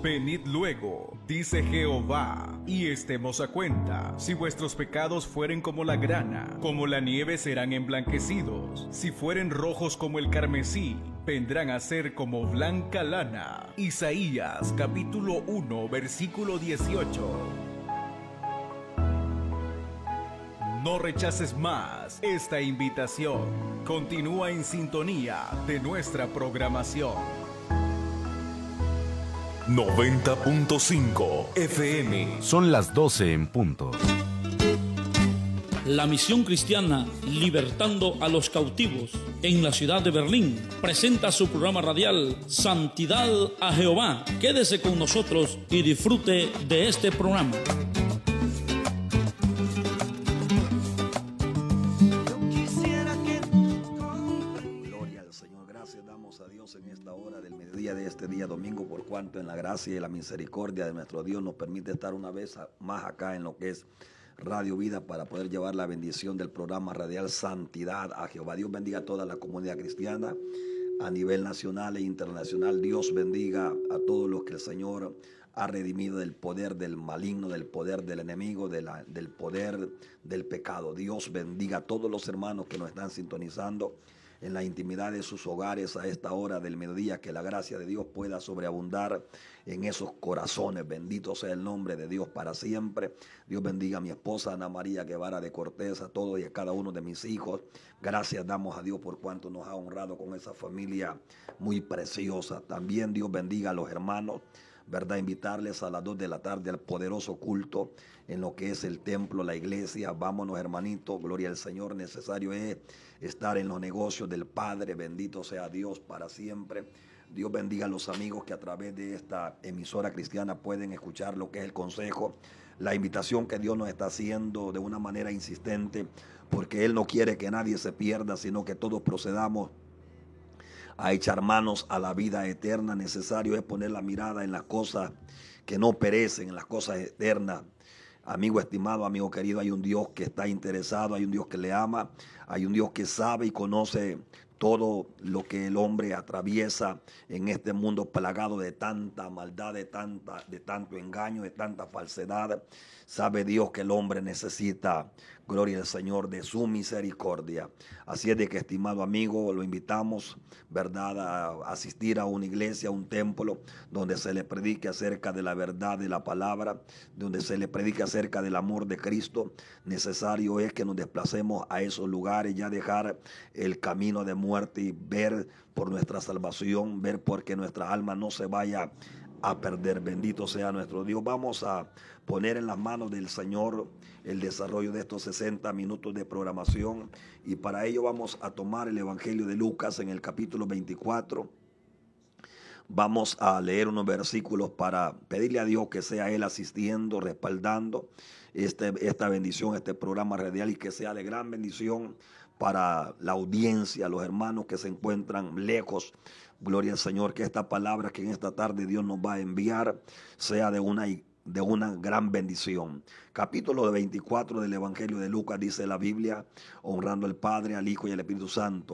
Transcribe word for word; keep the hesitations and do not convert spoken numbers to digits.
Venid luego, dice Jehová, y estemos a cuenta. Si vuestros pecados fueren como la grana, como la nieve serán emblanquecidos. Si fueren rojos como el carmesí, vendrán a ser como blanca lana. Isaías capítulo uno, versículo dieciocho. No rechaces más esta invitación. Continúa en sintonía de nuestra programación. noventa punto cinco F M. Son las doce en punto. La Misión Cristiana Libertando a los Cautivos en la ciudad de Berlín presenta su programa radial Santidad a Jehová. Quédese con nosotros y disfrute de este programa. En esta hora del mediodía de este día domingo, por cuanto en la gracia y la misericordia de nuestro Dios nos permite estar una vez más acá en lo que es Radio Vida para poder llevar la bendición del programa radial Santidad a Jehová. Dios bendiga a toda la comunidad cristiana a nivel nacional e internacional. Dios bendiga a todos los que el Señor ha redimido del poder del maligno, del poder del enemigo, de la, del poder del pecado. Dios bendiga a todos los hermanos que nos están sintonizando en la intimidad de sus hogares a esta hora del mediodía. Que la gracia de Dios pueda sobreabundar en esos corazones. Bendito sea el nombre de Dios para siempre. Dios bendiga a mi esposa Ana María Guevara de Cortés, a todos y a cada uno de mis hijos. Gracias damos a Dios por cuanto nos ha honrado con esa familia muy preciosa. También Dios bendiga a los hermanos, ¿verdad? Invitarles a las dos de la tarde al poderoso culto en lo que es el templo, la iglesia. Vámonos, hermanitos, gloria al Señor. Necesario es estar en los negocios del Padre. Bendito sea Dios para siempre. Dios bendiga a los amigos que a través de esta emisora cristiana pueden escuchar lo que es el consejo, la invitación que Dios nos está haciendo de una manera insistente, porque Él no quiere que nadie se pierda, sino que todos procedamos a echar manos a la vida eterna. Necesario es poner la mirada en las cosas que no perecen, en las cosas eternas. Amigo estimado, amigo querido, hay un Dios que está interesado, hay un Dios que le ama, hay un Dios que sabe y conoce todo lo que el hombre atraviesa en este mundo plagado de tanta maldad, de, tanta, de tanto engaño, de tanta falsedad. Sabe Dios que el hombre necesita, gloria al Señor, de su misericordia. Así es de que, estimado amigo, lo invitamos, ¿verdad?, a asistir a una iglesia, a un templo, donde se le predique acerca de la verdad de la palabra, donde se le predique acerca del amor de Cristo. Necesario es que nos desplacemos a esos lugares, ya dejar el camino de muerte y ver por nuestra salvación, ver porque nuestra alma no se vaya a perder. Bendito sea nuestro Dios. Vamos a poner en las manos del Señor el desarrollo de estos sesenta minutos de programación, y para ello vamos a tomar el Evangelio de Lucas en el capítulo veinticuatro. Vamos a leer unos versículos para pedirle a Dios que sea Él asistiendo, respaldando este, esta bendición, este programa radial, y que sea de gran bendición para la audiencia, los hermanos que se encuentran lejos. Gloria al Señor, que esta palabra que en esta tarde Dios nos va a enviar sea de una, de una gran bendición. Capítulo veinticuatro del Evangelio de Lucas, dice la Biblia, honrando al Padre, al Hijo y al Espíritu Santo.